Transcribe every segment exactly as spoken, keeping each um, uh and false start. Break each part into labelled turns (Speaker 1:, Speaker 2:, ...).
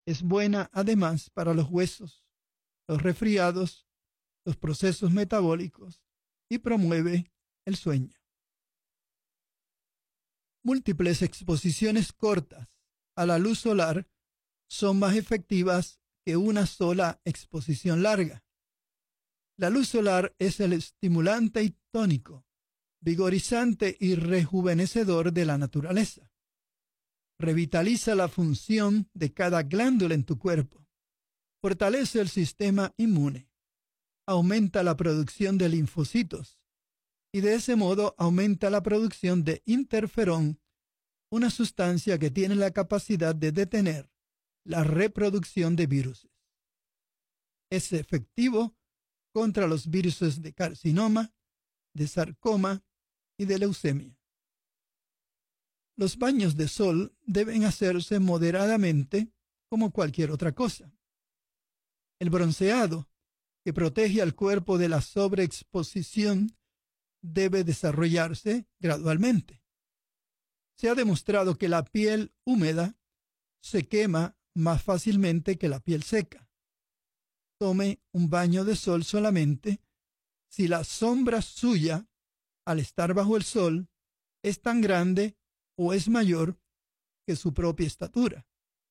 Speaker 1: Es buena además para los huesos, los resfriados, los procesos metabólicos y promueve el sueño. Múltiples exposiciones cortas a la luz solar son más efectivas que una sola exposición larga. La luz solar es el estimulante y tónico, vigorizante y rejuvenecedor de la naturaleza. Revitaliza la función de cada glándula en tu cuerpo, fortalece el sistema inmune, aumenta la producción de linfocitos y de ese modo aumenta la producción de interferón, una sustancia que tiene la capacidad de detener la reproducción de virus. Es efectivo contra los virus de carcinoma, de sarcoma y de leucemia. Los baños de sol deben hacerse moderadamente como cualquier otra cosa. El bronceado, que protege al cuerpo de la sobreexposición, debe desarrollarse gradualmente. Se ha demostrado que la piel húmeda se quema más fácilmente que la piel seca. Tome un baño de sol solamente si la sombra suya, al estar bajo el sol, es tan grande o es mayor que su propia estatura.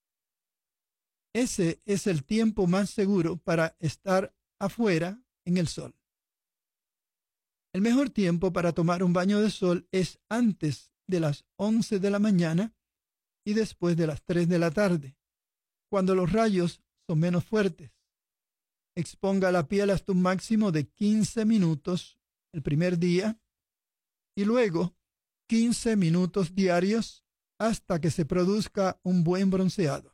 Speaker 1: Ese es el tiempo más seguro para estar afuera en el sol. El mejor tiempo para tomar un baño de sol es antes de las once de la mañana y después de las tres de la tarde, cuando los rayos son menos fuertes. Exponga la piel hasta un máximo de quince minutos el primer día y luego quince minutos diarios hasta que se produzca un buen bronceado.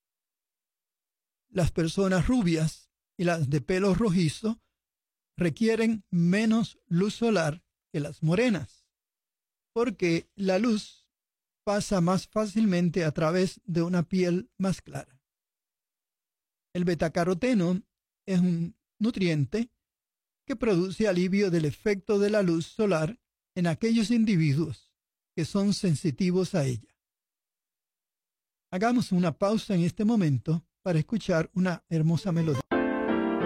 Speaker 1: Las personas rubias y las de pelo rojizo requieren menos luz solar que las morenas, porque la luz pasa más fácilmente a través de una piel más clara. El betacaroteno es un nutriente que produce alivio del efecto de la luz solar en aquellos individuos que son sensitivos a ella. Hagamos una pausa en este momento para escuchar una hermosa melodía.